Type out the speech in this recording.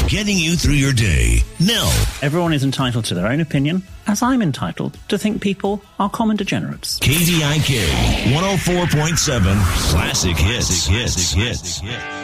getting you through your day. Now, everyone is entitled to their own opinion, as I'm entitled to think people are common degenerates. KDIK 104.7 Classic Hits.